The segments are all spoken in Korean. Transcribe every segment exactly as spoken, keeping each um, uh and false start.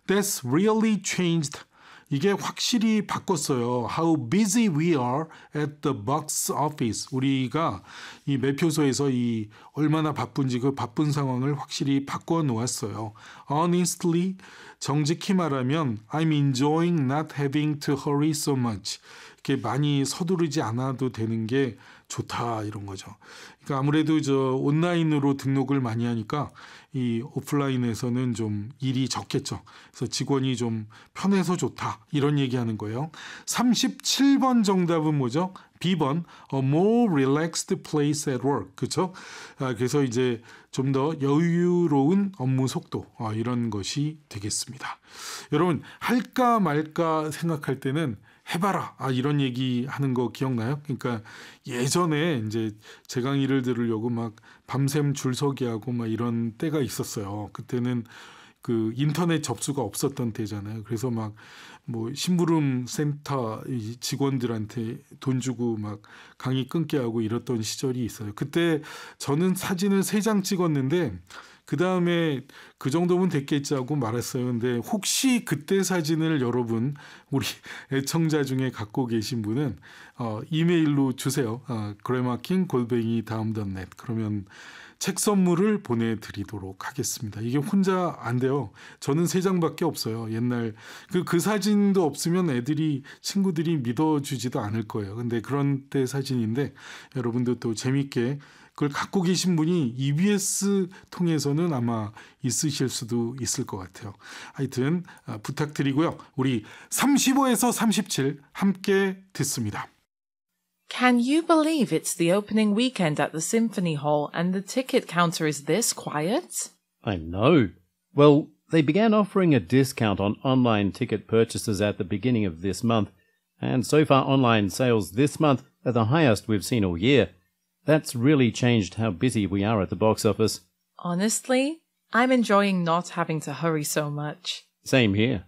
That's really changed. 이게 확실히 바꿨어요. How busy we are at the box office. 우리가 이 매표소에서 이 얼마나 바쁜지 그 바쁜 상황을 확실히 바꿔 놓았어요. Honestly, 정직히 말하면 I'm enjoying not having to hurry so much. 이렇게 많이 서두르지 않아도 되는 게 좋다 이런 거죠. 그러니까 아무래도 저 온라인으로 등록을 많이 하니까 이 오프라인에서는 좀 일이 적겠죠. 그래서 직원이 좀 편해서 좋다 이런 얘기하는 거예요. 삼십칠 번 정답은 뭐죠? B번 A more relaxed place at work. 그렇죠? 아, 그래서 이제 좀 더 여유로운 업무 속도 아, 이런 것이 되겠습니다. 여러분 할까 말까 생각할 때는 해봐라. 아, 이런 얘기 하는 거 기억나요? 그러니까 예전에 이제 제 강의를 들으려고 막 밤샘 줄서기 하고 막 이런 때가 있었어요. 그때는 그 인터넷 접수가 없었던 때잖아요. 그래서 막 뭐 심부름 센터 직원들한테 돈 주고 막 강의 끊게 하고 이랬던 시절이 있어요. 그때 저는 사진을 세 장 찍었는데 그 다음에 그 정도면 됐겠지 하고 말았어요. 근데 혹시 그때 사진을 여러분 우리 애청자 중에 갖고 계신 분은 어, 이메일로 주세요. 어, 그래마킹 골뱅이 다음 닷넷 그러면 책 선물을 보내드리도록 하겠습니다. 이게 혼자 안 돼요. 저는 세 장밖에 없어요. 옛날 그, 그 사진도 없으면 애들이 친구들이 믿어주지도 않을 거예요. 근데 그런 때 사진인데 여러분도 또 재밌게 그걸 갖고 계신 분이 이비에스 통해서는 아마 있으실 수도 있을 것 같아요. 하여튼 부탁드리고요. 우리 삼십오에서 삼십칠 함께 듣습니다. Can you believe it's the opening weekend at the Symphony Hall and the ticket counter is this quiet? I know. Well, they began offering a discount on online ticket purchases at the beginning of this month, and so far online sales this month are the highest we've seen all year. That's really changed how busy we are at the box office. Honestly, I'm enjoying not having to hurry so much. Same here.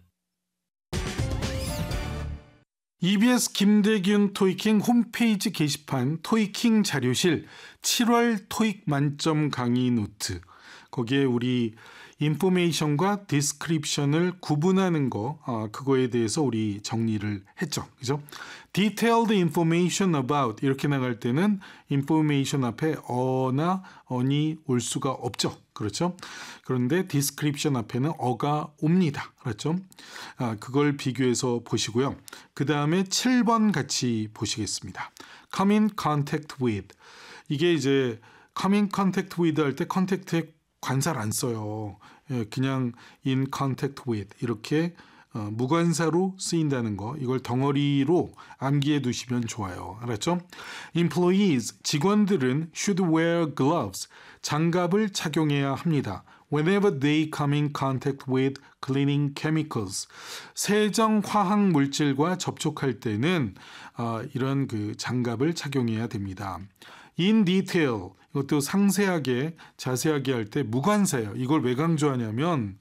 이비에스 김대균 토익킹 홈페이지 게시판 토익킹 자료실 칠월 토익 만점 강의 노트 거기에 우리 인포메이션과 디스크립션을 구분하는 거 어, 그거에 대해서 우리 정리를 했죠. 그죠? Detailed information about 이렇게 나갈 때는 information 앞에 어나 on이 올 수가 없죠. 그렇죠? 그런데 description 앞에는 어가 옵니다. 그렇죠? 아, 그걸 비교해서 보시고요. 그 다음에 칠 번 같이 보시겠습니다. Come in contact with 이게 이제 come in contact with 할 때 contact에 관사를 안 써요. 예, 그냥 in contact with 이렇게 어, 무관사로 쓰인다는 거 이걸 덩어리로 암기해 두시면 좋아요. 알았죠? Employees, 직원들은 should wear gloves, 장갑을 착용해야 합니다. Whenever they come in contact with cleaning chemicals, 세정 화학 물질과 접촉할 때는 어, 이런 그 장갑을 착용해야 됩니다. In detail, 이것도 상세하게 자세하게 할 때 무관사예요. 이걸 왜 강조하냐면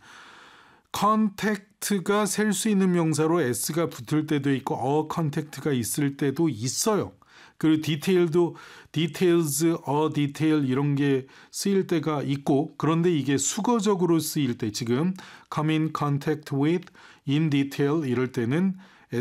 contact가 셀 수 있는 명사로 s가 붙을 때도 있고 a contact가 있을 때도 있어요. 그리고 detail도 details, a detail 이런 게 쓰일 때가 있고 그런데 이게 수거적으로 쓰일 때 지금 come in contact with, in detail 이럴 때는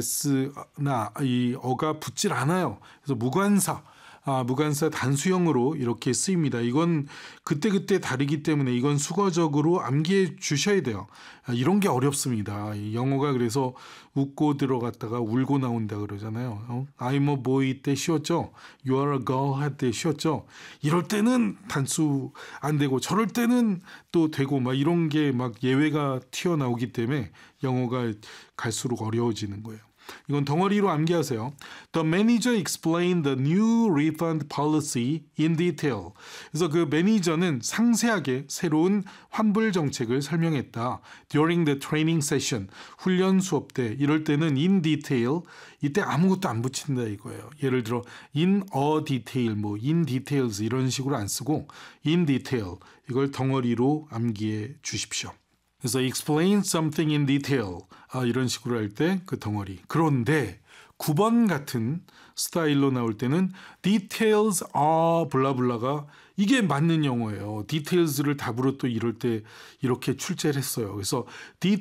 s나 이 어가 붙질 않아요. 그래서 무관사 아, 무관사 단수형으로 이렇게 쓰입니다. 이건 그때그때 다르기 때문에 이건 수거적으로 암기해 주셔야 돼요. 아, 이런 게 어렵습니다. 영어가 그래서 웃고 들어갔다가 울고 나온다 그러잖아요. 어? I'm a boy 때 쉬웠죠. You are a girl 할 때 쉬웠죠. 이럴 때는 단수 안 되고 저럴 때는 또 되고 막 이런 게 막 예외가 튀어나오기 때문에 영어가 갈수록 어려워지는 거예요. 이건 덩어리로 암기하세요. The manager explained the new refund policy in detail. 그래서 그 매니저는 상세하게 새로운 환불 정책을 설명했다. During the training session, 훈련 수업 때 이럴 때는 in detail, 이때 아무것도 안 붙인다 이거예요. 예를 들어 in a detail, 뭐 in details 이런 식으로 안 쓰고 in detail 이걸 덩어리로 암기해 주십시오. 그래서 explain something in detail 아, 이런 식으로 할 때 그 덩어리. 그런데 구 번 같은 스타일로 나올 때는 details are 블라블라가 이게 맞는 영어예요. details를 답으로 또 이럴 때 이렇게 출제를 했어요. 그래서